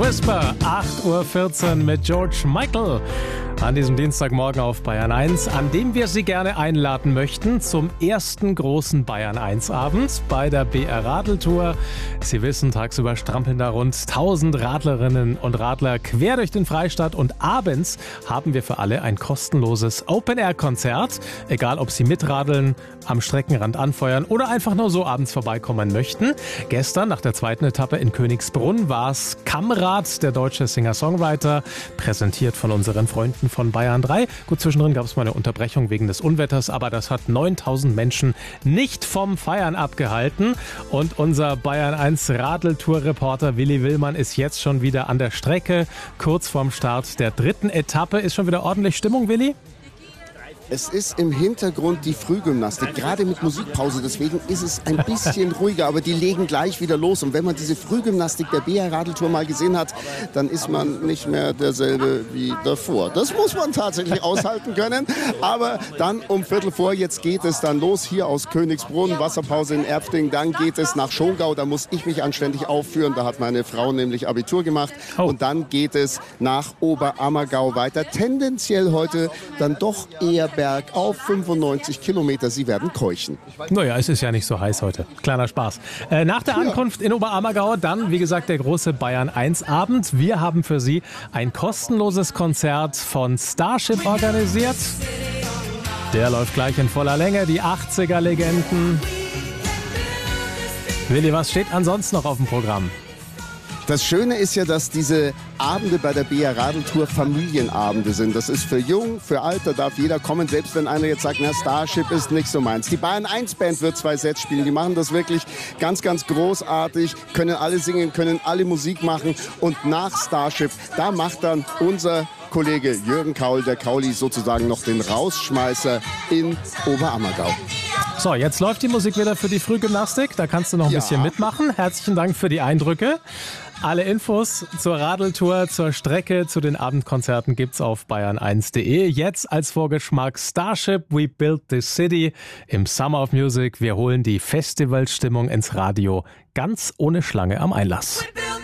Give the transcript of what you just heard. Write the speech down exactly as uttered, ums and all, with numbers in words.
Whisper, acht Uhr vierzehn mit George Michael. An diesem Dienstagmorgen auf Bayern eins, an dem wir Sie gerne einladen möchten zum ersten großen Bayern eins Abend bei der B R Radeltour. Sie wissen, tagsüber strampeln da rund tausend Radlerinnen und Radler quer durch den Freistaat und abends haben wir für alle ein kostenloses Open-Air-Konzert. Egal, ob Sie mitradeln, am Streckenrand anfeuern oder einfach nur so abends vorbeikommen möchten. Gestern, nach der zweiten Etappe in Königsbrunn, war es Kamrad, der deutsche Singer-Songwriter, präsentiert von unseren Freunden von Bayern drei. Gut, zwischendrin gab es mal eine Unterbrechung wegen des Unwetters, aber das hat neuntausend Menschen nicht vom Feiern abgehalten. Und unser Bayern eins Radeltour-Reporter Willi Willmann ist jetzt schon wieder an der Strecke. Kurz vorm Start der dritten Etappe. Ist schon wieder ordentlich Stimmung, Willi? Es ist im Hintergrund die Frühgymnastik, gerade mit Musikpause, deswegen ist es ein bisschen ruhiger, aber die legen gleich wieder los. Und wenn man diese Frühgymnastik der B R Radeltour mal gesehen hat, dann ist man nicht mehr derselbe wie davor. Das muss man tatsächlich aushalten können, aber dann um Viertel vor, jetzt geht es dann los hier aus Königsbrunn, Wasserpause in Erpting, dann geht es nach Schongau, da muss ich mich anständig aufführen, da hat meine Frau nämlich Abitur gemacht oh. und dann geht es nach Oberammergau weiter, tendenziell heute dann doch eher auf fünfundneunzig Kilometer, Sie werden keuchen. Naja, es ist ja nicht so heiß heute. Kleiner Spaß. Äh, nach der Ankunft in Oberammergau dann, wie gesagt, der große Bayern eins Abend. Wir haben für Sie ein kostenloses Konzert von Starship organisiert. Der läuft gleich in voller Länge, die achtziger-Legenden. Willi, was steht ansonsten noch auf dem Programm? Das Schöne ist ja, dass diese Abende bei der B R Radeltour Familienabende sind. Das ist für jung, für alt, da darf jeder kommen, selbst wenn einer jetzt sagt, na, Starship ist nicht so meins. Die Bayern eins Band wird zwei Sets spielen, die machen das wirklich ganz, ganz großartig, können alle singen, können alle Musik machen und nach Starship, da macht dann unser Kollege Jürgen Kaul, der Kauli, sozusagen noch den Rausschmeißer in Oberammergau. So, jetzt läuft die Musik wieder für die Frühgymnastik. Da kannst du noch ein ja. bisschen mitmachen. Herzlichen Dank für die Eindrücke. Alle Infos zur Radeltour, zur Strecke, zu den Abendkonzerten gibt's auf bayern eins punkt de. Jetzt als Vorgeschmack Starship, We Built This City im Summer of Music. Wir holen die Festivalstimmung ins Radio, ganz ohne Schlange am Einlass.